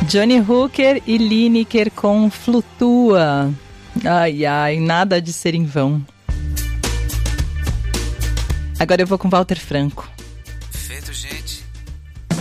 Johnny Hooker e Lineker com Flutua. Ai, ai, nada de ser em vão. Agora eu vou com Walter Franco. Feito, gente.